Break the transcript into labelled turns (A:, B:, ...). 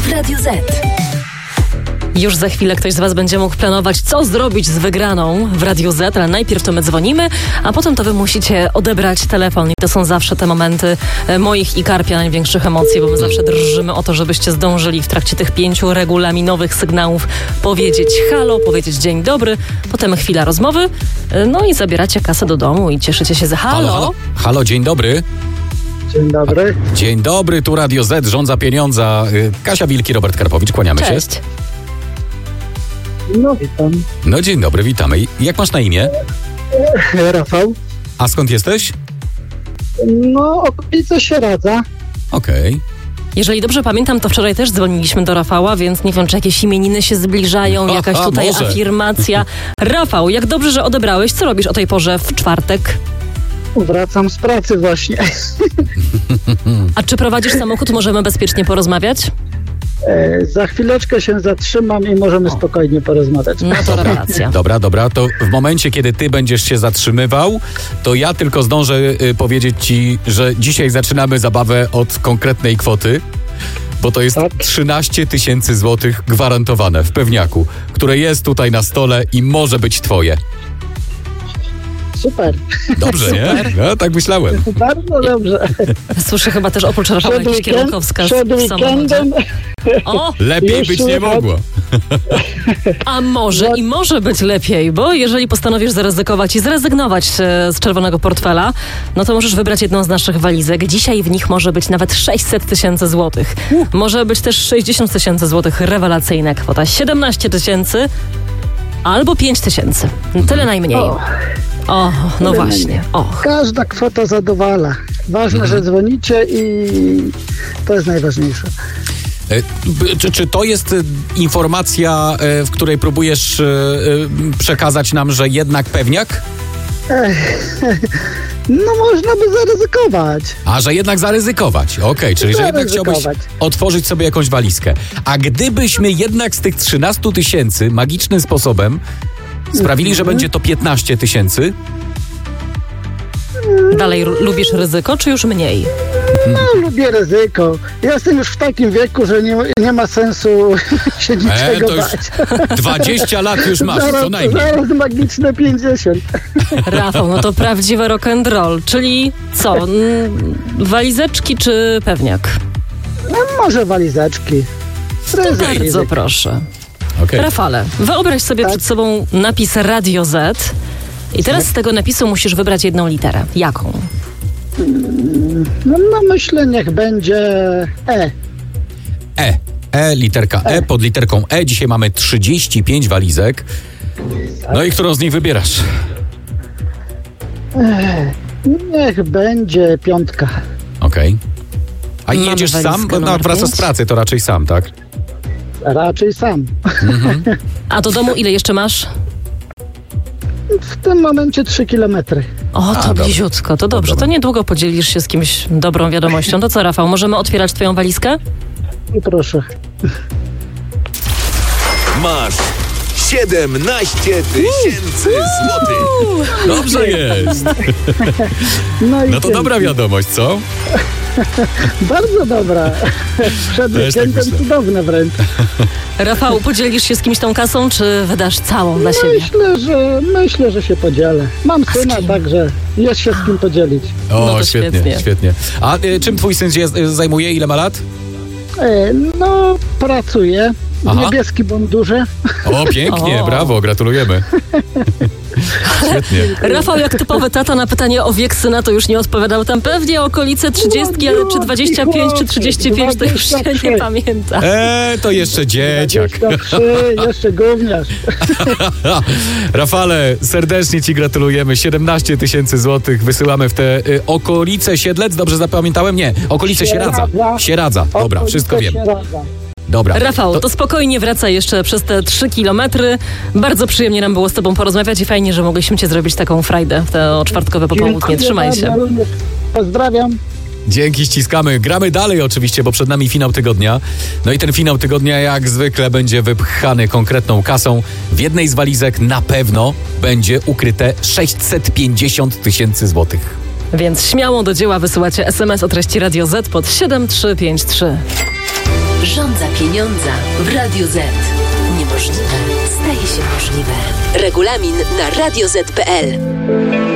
A: w Radiu Z.
B: Już za chwilę ktoś z Was będzie mógł planować, co zrobić z wygraną w Radiu Z, ale najpierw to my dzwonimy, a potem to Wy musicie odebrać telefon i to są zawsze te momenty moich i Karpia największych emocji, bo my zawsze drżymy o to, żebyście zdążyli w trakcie tych 5 regulaminowych sygnałów powiedzieć halo, powiedzieć dzień dobry, potem chwila rozmowy, no i zabieracie kasę do domu i cieszycie się za halo.
C: Halo, dzień dobry.
D: Dzień dobry.
C: Dzień dobry, tu Radio Z, rządza pieniądza. Kasia Wilki, Robert Karpowicz, kłaniamy się.
B: Cześć.
D: No witam.
C: No dzień dobry, witamy. Jak masz na imię?
D: Rafał.
C: A skąd jesteś?
D: No, okolice Sieradza.
C: Okej.
B: Jeżeli dobrze pamiętam, to wczoraj też dzwoniliśmy do Rafała, więc nie wiem, czy jakieś imieniny się zbliżają, jakaś tutaj
C: może.
B: afirmacja. Rafał, jak dobrze, że odebrałeś. Co robisz o tej porze w czwartek?
D: Wracam z pracy właśnie.
B: A czy prowadzisz samochód? Możemy bezpiecznie porozmawiać?
D: Za chwileczkę się zatrzymam i możemy spokojnie porozmawiać.
B: No to rewelacja.
C: Dobra, to w momencie, kiedy ty będziesz się zatrzymywał, to ja tylko zdążę powiedzieć ci, że dzisiaj zaczynamy zabawę od konkretnej kwoty, bo to jest
D: Tak.
C: 13 000 złotych gwarantowane w pewniaku, które jest tutaj na stole i może być twoje.
D: Super.
C: Dobrze, nie? No, tak myślałem.
D: Bardzo dobrze.
B: Słyszę chyba też oprócz Rafała jakiś kierunkowskaz
D: przed
B: w samochodzie.
D: weekendem.
B: O,
C: Lepiej
D: Już
C: być nie
D: słychać.
C: mogło.
B: a może i może być lepiej, bo jeżeli postanowisz zaryzykować i zrezygnować z czerwonego portfela, no to możesz wybrać jedną z naszych walizek. Dzisiaj w nich może być nawet 600 000 złotych. Może być też 60 000 złotych. Rewelacyjna kwota. 17 000 albo 5 000. Tyle najmniej. O, no
D: Tyle
B: właśnie.
D: najmniej.
B: Och.
D: Każda kwota zadowala. Ważne, że dzwonicie i to jest najważniejsze.
C: Czy to jest informacja, w której próbujesz przekazać nam, że jednak pewniak?
D: No można by zaryzykować.
C: A, że jednak zaryzykować. Okej, czyli że jednak chciałbyś
D: Zaryzykować.
C: otworzyć sobie jakąś walizkę. A gdybyśmy jednak z tych 13 000 magicznym sposobem sprawili, że będzie to 15 000,
B: Dalej lubisz ryzyko, czy już mniej?
D: No, lubię ryzyko. Jestem już w takim wieku, że nie ma sensu się niczego
C: to już
D: bać.
C: 20 lat już masz, co najmniej.
D: Zaraz magiczne 50.
B: Rafał, no to prawdziwe rock and roll, czyli co? Walizeczki czy pewniak?
D: No, może walizeczki.
B: Bardzo proszę.
C: Okej.
B: Rafale, wyobraź sobie przed sobą napis Radio Z i teraz z tego napisu musisz wybrać jedną literę. Jaką?
D: No myślę, niech będzie E.
C: Literka E. Pod literką E dzisiaj mamy 35 walizek. No i którą z nich wybierasz?
D: Niech będzie 5.
C: Okej. A
B: Mamy
C: jedziesz sam?
B: walizkę
C: No,
B: numer
C: wracasz
B: 5.
C: z pracy, to raczej sam, tak?
D: Raczej sam.
B: A do domu ile jeszcze masz?
D: W tym momencie 3 kilometry.
B: O, to
C: dobra.
B: bliziutko, to dobrze. To niedługo podzielisz się z kimś dobrą wiadomością. To co, Rafał, możemy otwierać twoją walizkę?
D: I proszę.
E: Masz 17 000 złotych.
C: Dobrze jest.
D: No, i
C: No to
D: pięknie.
C: dobra wiadomość, co?
D: Bardzo dobra. Przed
C: Też tak
D: weekendem
C: myślę.
D: cudowne wręcz.
B: Rafał, podzielisz się z kimś tą kasą, czy wydasz całą dla siebie?
D: Myślę, że się podzielę. Mam syna, także jest się z kim podzielić.
C: O,
B: No to świetnie.
C: świetnie. A czym twój syn się zajmuje? Ile ma lat?
D: No, pracuję w
C: Aha.
D: niebieskim mundurze.
C: O, pięknie,
B: O.
C: brawo, gratulujemy. Świetnie.
B: Rafał, jak typowy tata na pytanie o wiek syna, to już nie odpowiadał. Tam pewnie okolice 30, ale czy 25, czy 35, to już się
D: 23.
B: nie pamięta.
C: To jeszcze dzieciak.
D: 23, jeszcze gówniarz.
C: Rafale, serdecznie ci gratulujemy. 17 000 złotych wysyłamy w te okolice Siedlec. Dobrze zapamiętałem? Nie, okolice Sieradza. Sieradza, dobra, wszystko wiem. Dobra.
B: Rafał, to spokojnie wraca jeszcze przez te 3 kilometry. Bardzo przyjemnie nam było z tobą porozmawiać i fajnie, że mogliśmy cię zrobić taką frajdę w to czwartkowe popołudnie. Trzymaj się.
D: Pozdrawiam.
C: Dzięki, ściskamy. Gramy dalej oczywiście, bo przed nami finał tygodnia. No i ten finał tygodnia jak zwykle będzie wypchany konkretną kasą. W jednej z walizek na pewno będzie ukryte 650 000 złotych.
B: Więc śmiało do dzieła wysyłacie SMS o treści Radio Z pod 7353.
A: Żądza pieniądza w Radiu Z. Niemożliwe staje się możliwe. Regulamin na radioz.pl.